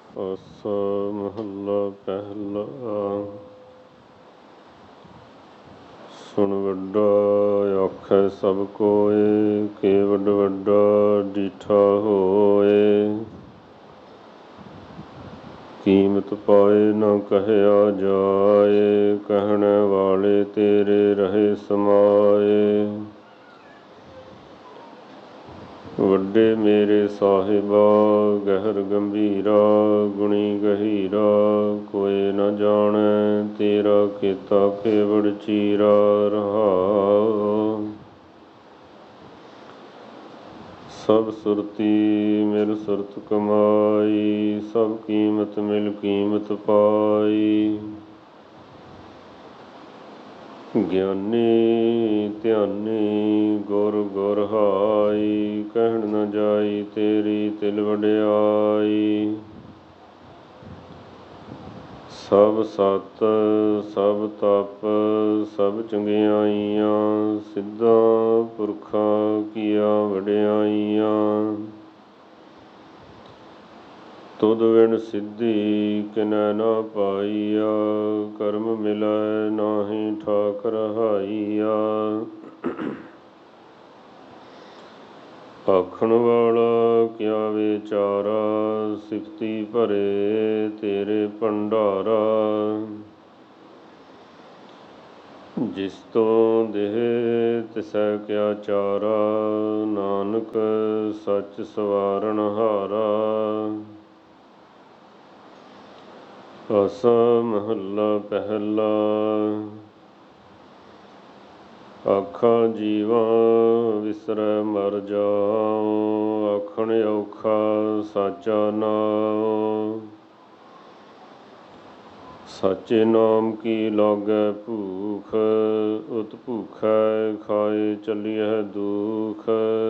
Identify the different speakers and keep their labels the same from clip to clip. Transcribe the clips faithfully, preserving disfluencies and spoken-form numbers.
Speaker 1: ਆਸਾ ਮਹੱਲਾ ਪਹਿਲਾ। ਸੁਣ ਵੱਡਾ ਆਖੈ ਸਭ ਕੋਇ, ਕੇ ਵੱਡ ਵੱਡਾ ਡੀਠਾ ਹੋਏ। ਕੀਮਤ ਪਾਏ ਨਾ ਕਹਿਆ ਜਾਏ, ਕਹਿਣ ਵਾਲੇ ਤੇਰੇ ਰਹੇ ਸਮਾਏ। ਵੱਡੇ ਮੇਰੇ ਸਾਹਿਬਾ ਗਹਿਰ ਗੰਭੀਰਾ, ਗੁਣੀ ਗਹੀਰਾ ਕੋਇ ਨ ਜਾਣੈ, ਤੇਰਾ ਕੀਤਾ ਕੇਵੜ ਚੀਰਾ ਰਹਾਉ। ਸਭ ਸੁਰਤੀ ਮਿਲ ਸੁਰਤ ਕਮਾਈ, ਸਭ ਕੀਮਤ ਮਿਲ ਕੀਮਤ ਪਾਈ। ਗਿਆਨੀ ਧਿਆਨੀ ਗੁਰ ਗੁਰ ਹਾਈ, ਕਹਿਣ ਨ ਜਾਈ ਤੇਰੀ ਤਿਲ ਵਡਿਆਈ। ਸਭ ਸਤ ਸਭ ਤਪ ਸਭ ਚੰਗਿਆਈਆਂ, ਸਿੱਧਾਂ ਪੁਰਖਾਂ ਕੀਆਂ ਵਡਿਆਈਆਂ। ਤੁਧ ਵਿਣ ਸਿੱਧੀ ਕਿਨੈ ਨਾ ਪਾਈਆ, ਕਰਮ ਮਿਲੈ ਨਾਹੀ ਠਾਕ ਰਹਾਈਆ। ਆਖਣ ਵਾਲਾ ਕਿਆ ਵਿਚਾਰਾ, ਸਿਫਤੀ ਭਰੇ ਤੇਰੇ ਭੰਡਾਰਾ। ਜਿਸ ਤੋਂ ਦੇਹ ਤਿਸੈ ਕਿਆ ਚਾਰਾ, ਨਾਨਕ ਸੱਚ ਸਵਾਰਨ ਹਾਰਾ। ਆਸਾ ਮਹੱਲਾ ਪਹਿਲਾ। ਆਖਾਂ ਜੀਵਾ ਵਿਸਰੈ ਮਰ ਜਾਉ, ਆਖਣ ਔਖਾ ਸਾਚਾ ਨਾਉ। ਸਾਚੇ ਨਾਮ ਕੀ ਲਾਗੈ ਭੂਖ, ਉਤ ਭੂਖੈ ਖਾਏ ਚੱਲੀਐ ਦੁਖ।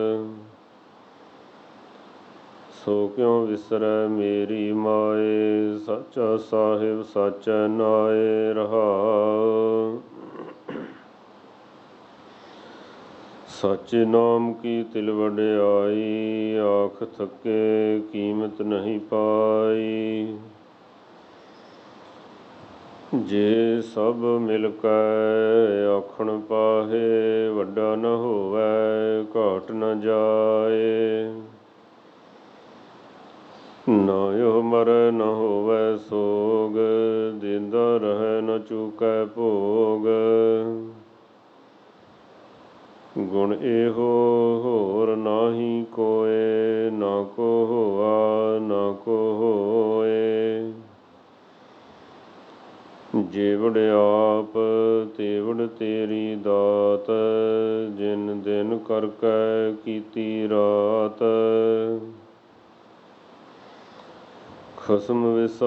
Speaker 1: ਸੋ ਕਿਉ ਵਿਸਰੈ ਮੇਰੀ ਮਾਏ, ਸਾਚਾ ਸਾਹਿਬ ਸਾਚੈ ਨਾਏ ਰਹਾਉ। ਸਾਚੇ ਨਾਮ ਕੀ ਤਿਲ ਵਡਿਆਈ, ਆਖ ਥਕੇ ਕੀਮਤ ਨਹੀਂ ਪਾਈ। ਜੇ ਸਭ ਮਿਲ ਕੈ ਆਖਣ ਪਾਹੇ, ਵੱਡਾ ਨ ਹੋਵੈ ਘਾਟ ਨ ਜਾਏ। ਨਾਇਓ ਮਰੈ ਨ ਹੋਵੈ ਸੋਗ, ਦੇਂਦਾ ਰਹੈ ਨ ਚੂਕੈ ਭੋਗ। ਗੁਣ ਇਹੋ ਹੋਰ ਨਾਹੀ ਕੋਇ, ਨਾ ਕੋ ਹੋਆ ਨਾ ਕੋ ਹੋਏ। ਜੇਵੜ ਆਪ ਤੇਵੜ ਤੇਰੀ ਦਾਤ, ਜਿਨ ਦਿਨ ਕਰ ਕੈ ਕੀਤੀ ਰਾਤ। ਖਸਮ ਵਿਸਾ